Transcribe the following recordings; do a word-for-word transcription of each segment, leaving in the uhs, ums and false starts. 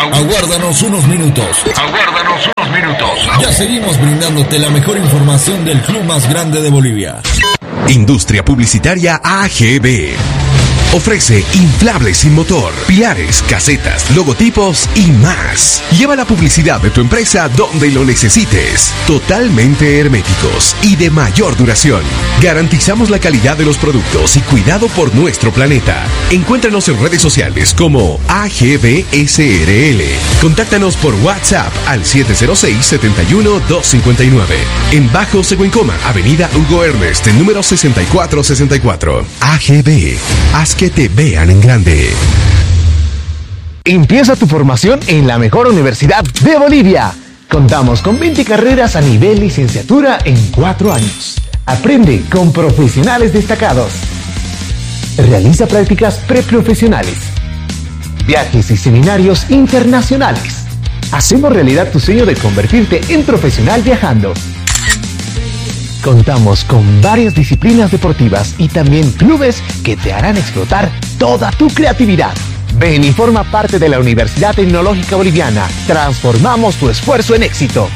Aguárdanos unos minutos. Aguárdanos unos minutos. Ya seguimos brindándote la mejor información del club más grande de Bolivia. Industria Publicitaria A G B. Ofrece inflables sin motor, pilares, casetas, logotipos y más. Lleva la publicidad de tu empresa donde lo necesites. Totalmente herméticos y de mayor duración. Garantizamos la calidad de los productos y cuidado por nuestro planeta. Encuéntranos en redes sociales como A G B S R L. Contáctanos por WhatsApp al siete cero seis, siete uno, dos cinco nueve. En Bajo Seguencoma, Avenida Hugo Ernest, número sesenta y cuatro sesenta y cuatro. A G B. Haz que te vean en grande. Empieza tu formación en la mejor universidad de Bolivia. Contamos con veinte carreras a nivel licenciatura en cuatro años. Aprende con profesionales destacados. Realiza prácticas preprofesionales. Viajes y seminarios internacionales. Hacemos realidad tu sueño de convertirte en profesional viajando. Contamos con varias disciplinas deportivas y también clubes que te harán explotar toda tu creatividad. Ven y forma parte de la Universidad Tecnológica Boliviana. Transformamos tu esfuerzo en éxito.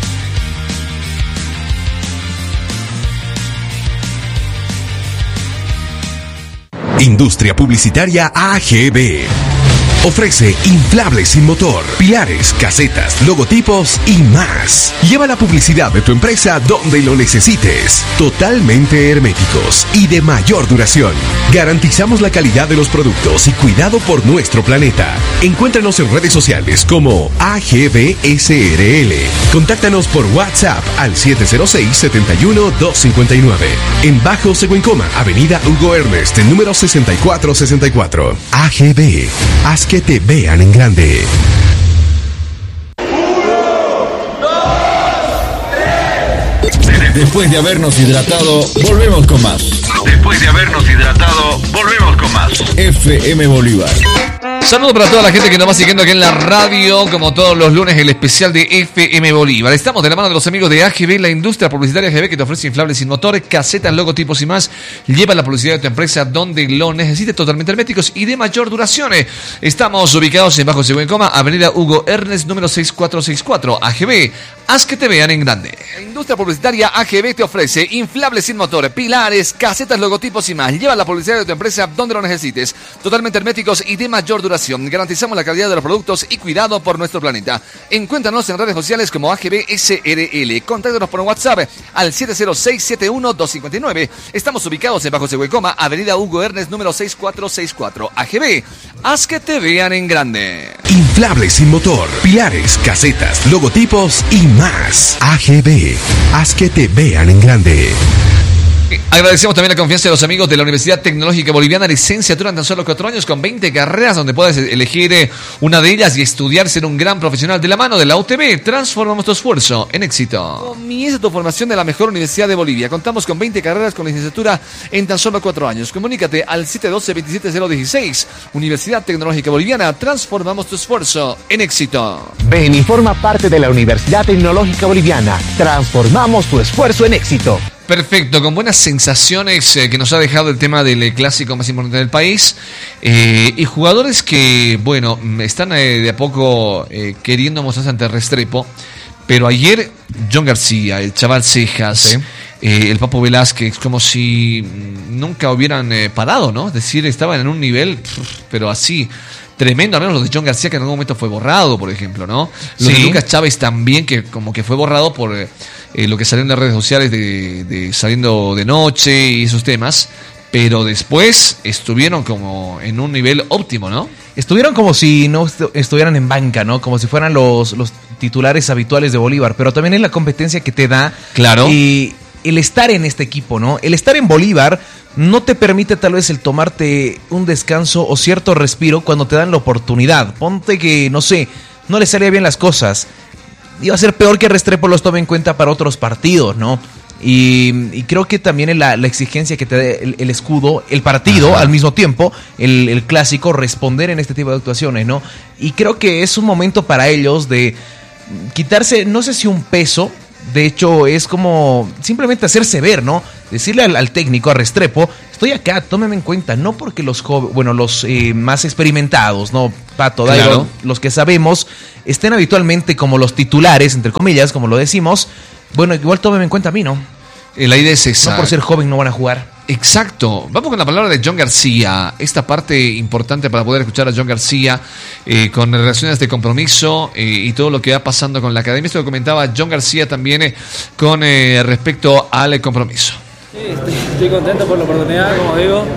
Industria Publicitaria A G B. Ofrece inflables sin motor, pilares, casetas, logotipos y más. Lleva la publicidad de tu empresa donde lo necesites. Totalmente herméticos y de mayor duración. Garantizamos la calidad de los productos y cuidado por nuestro planeta. Encuéntranos en redes sociales como A G B S R L. Contáctanos por WhatsApp al siete cero seis, siete uno, dos cinco nueve. En Bajo Seguencoma, Avenida Hugo Ernest, número sesenta y cuatro sesenta y cuatro. A G B. Haz que te vean en grande. Después de habernos hidratado, volvemos con más. Después de habernos hidratado, volvemos con más. F M Bolívar. Saludos para toda la gente que nos va siguiendo aquí en la radio, como todos los lunes, el especial de F M Bolívar. Estamos de la mano de los amigos de A G B, la industria publicitaria A G B, que te ofrece inflables sin motores, casetas, logotipos y más. Lleva la publicidad de tu empresa donde lo necesites, totalmente herméticos y de mayor duración. Estamos ubicados en Bajo Seguencoma, Avenida Hugo Ernest, número seis cuatro seis cuatro. A G B, haz que te vean en grande. La industria publicitaria A G B te ofrece inflables sin motor, pilares, casetas, logotipos y más. Lleva la publicidad de tu empresa donde lo necesites, totalmente herméticos y de mayor duración. Garantizamos la calidad de los productos y cuidado por nuestro planeta. Encuéntranos en redes sociales como A G B S R L. Contáctanos por WhatsApp al siete cero seis, siete uno, dos cinco nueve. Estamos ubicados en Bajo Seguencoma, Avenida Hugo Ernest, número seis cuatro seis cuatro. A G B, haz que te vean en grande. Inflables sin motor, pilares, casetas, logotipos y más. A G B, haz que te vean en grande. Agradecemos también la confianza de los amigos de la Universidad Tecnológica Boliviana, licenciatura en tan solo cuatro años con veinte carreras donde puedes elegir una de ellas y estudiar, ser un gran profesional de la mano de la U T B. Transformamos tu esfuerzo en éxito. Comienza tu formación de la mejor universidad de Bolivia. Contamos con veinte carreras con licenciatura en tan solo cuatro años. Comunícate al siete uno dos, dos siete cero uno seis. Universidad Tecnológica Boliviana, transformamos tu esfuerzo en éxito. Ven y forma parte de la Universidad Tecnológica Boliviana. Transformamos tu esfuerzo en éxito. Perfecto, con buenas sensaciones eh, que nos ha dejado el tema del eh, clásico más importante del país eh, y jugadores que, bueno, están eh, de a poco eh, queriendo mostrarse ante Restrepo, pero ayer John García, el Chaval Cejas, sí. eh, el Papo Velázquez, como si nunca hubieran eh, parado, ¿no? Es decir, estaban en un nivel, pero así tremendo, al menos lo de John García, que en algún momento fue borrado, por ejemplo, ¿no? Lo sí. de Lucas Chávez también, que como que fue borrado por eh, lo que salió en las redes sociales de, de saliendo de noche y esos temas, pero después estuvieron como en un nivel óptimo, ¿no? Estuvieron como si no estu- estuvieran en banca, ¿no? Como si fueran los, los titulares habituales de Bolívar, pero también es la competencia que te da. Claro. Y el estar en este equipo, ¿no? El estar en Bolívar no te permite tal vez el tomarte un descanso o cierto respiro cuando te dan la oportunidad. Ponte que, no sé, no le salía bien las cosas. Iba a ser peor que Restrepo los tome en cuenta para otros partidos, ¿no? Y, y creo que también es la, la exigencia que te dé el, el escudo, el partido, Ajá. al mismo tiempo, el, el clásico, responder en este tipo de actuaciones, ¿no? Y creo que es un momento para ellos de quitarse, no sé si un peso, De hecho, es como simplemente hacerse ver, ¿no? Decirle al, al técnico, a Restrepo, estoy acá, tómeme en cuenta, no porque los jóvenes, bueno, los eh, más experimentados, ¿no? Pato, Dairo, Claro. los que sabemos, estén habitualmente como los titulares, entre comillas, como lo decimos, bueno, igual tómeme en cuenta a mí, ¿no? Eh, La idea es esa. No por ser joven no van a jugar. Exacto. Vamos con la palabra de John García. Esta parte importante para poder escuchar a John García eh, con relaciones de compromiso eh, y todo lo que va pasando con la academia. Esto lo comentaba John García también eh, con eh, respecto al compromiso. Sí, estoy, estoy contento por la oportunidad, como digo.